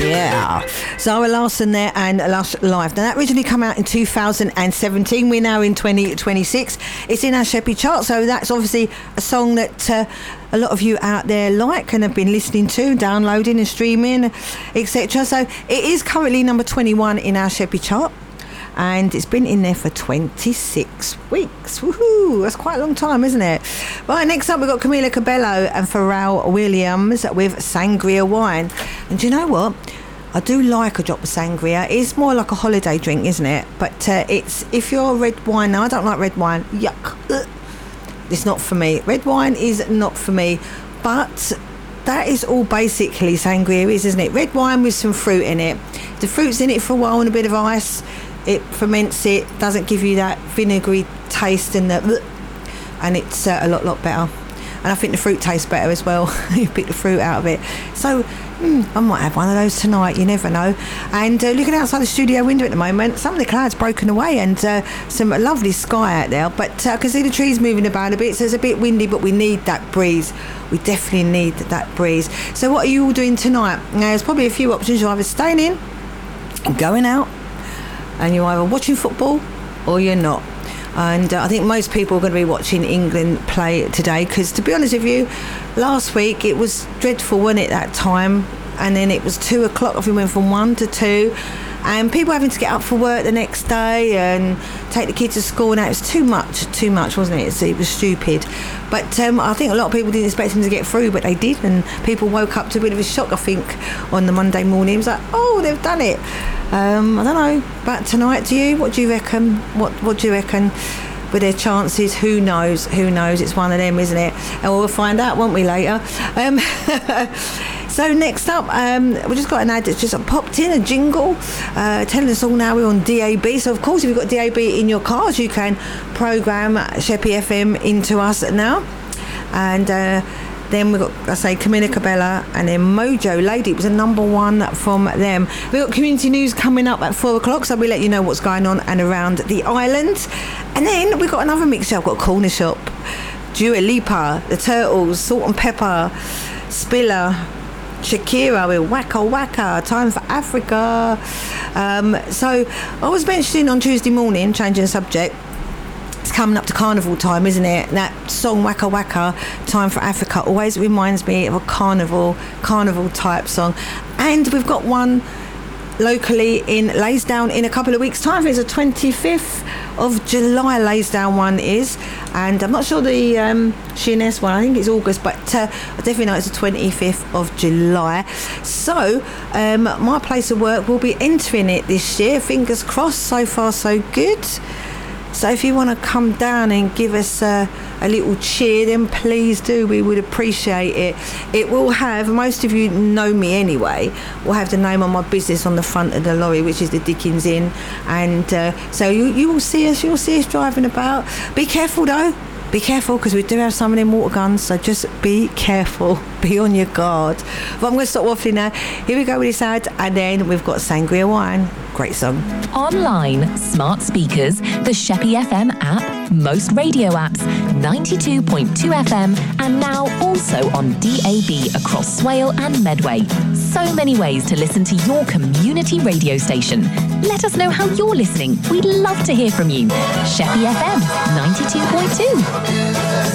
Yeah. Zara Larsson there and Lush Live. Now, that originally came out in 2017. We're now in 2026. It's in our Sheppy chart, so that's obviously a song that a lot of you out there like and have been listening to, downloading and streaming, etc. So it is currently number 21 in our Sheppy chart. And it's been in there for 26 weeks. Woohoo! That's quite a long time, isn't it? Right, next up we've got Camila Cabello and Pharrell Williams with Sangria Wine. And do you know what? I do like a drop of sangria. It's more like a holiday drink, isn't it? But it's, if you're a red wine, now I don't like red wine. Yuck. Ugh. It's not for me. Red wine is not for me. But that is all basically sangria is, isn't it? Red wine with some fruit in it. The fruit's in it for a while and a bit of ice. It ferments it, doesn't give you that vinegary taste and it's a lot better. And I think the fruit tastes better as well. You pick the fruit out of it. So I might have one of those tonight, you never know. And looking outside the studio window at the moment, some of the clouds broken away and some lovely sky out there. But I can see the trees moving about a bit, so it's a bit windy, but we need that breeze. We definitely need that breeze. So what are you all doing tonight? Now, there's probably a few options. You're either staying in, going out, and you're either watching football or you're not. And I think most people are going to be watching England play today, because to be honest with you, last week it was dreadful, wasn't it, that time? And then it was 2 o'clock, I think we went from 1 to 2, and people having to get up for work the next day and take the kids to school, and that was too much, wasn't it? It was stupid. But I think a lot of people didn't expect them to get through, but they did, and people woke up to a bit of a shock, I think, on the Monday morning. It was like, oh, they've done it. I don't know, but tonight, what do you reckon? What do you reckon with their chances? Who knows? It's one of them, isn't it? And we'll find out, won't we, later? So next up, we just got an ad that's just popped in, a jingle, telling us all now we're on DAB. So of course, if you've got DAB in your cars, you can program Sheppy FM into us now. And then we've got, Camila Cabello and then Mojo Lady. It was a number 1 from them. We've got community news coming up at 4 o'clock, so we'll let you know what's going on and around the island. And then we've got another mixture. I've got Corner Shop, Dua Lipa, The Turtles, Salt and Pepper, Spiller, Shakira with Waka Waka, Time for Africa. So I was mentioning on Tuesday morning, changing the subject, it's coming up to carnival time, isn't it? And that song Waka Waka, Time for Africa, always reminds me of a carnival type song. And we've got one locally in Laysdown in a couple of weeks' time. It's the 25th of July, Laysdown one is, and I'm not sure the Sheerness one, I think it's August, but I definitely know it's the 25th of July. So my place of work will be entering it this year, fingers crossed. So far so good. So if you want to come down and give us a little cheer, then please do. We would appreciate it. It will have, most of you know me anyway, will have the name of my business on the front of the lorry, which is the Dickens Inn. And so you will see us. You'll see us driving about. Be careful though. Be careful, because we do have some of them water guns, so just be careful. Be on your guard. But I'm going to stop waffling now. Here we go with this ad, and then we've got Sangria Wine. Great song. Online, smart speakers, the Sheppy FM app, most radio apps, 92.2 FM, and now also on DAB across Swale and Medway. So many ways to listen to your community radio station. Let us know how you're listening. We'd love to hear from you. Sheppy FM 92.2.